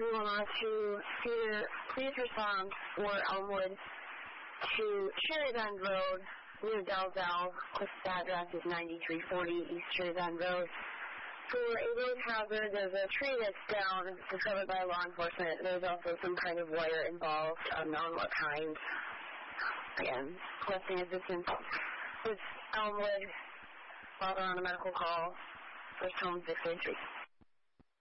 We want to please respond for Elmwood to Cherry Bend Road near Dalzell. Quick address is 9340 East Cherry Bend Road. For a road hazard, there's a tree that's down, discovered by law enforcement. There's also some kind of wire involved, unknown what kind. Again, requesting assistance with Elmwood while they're on a medical call. First home 683.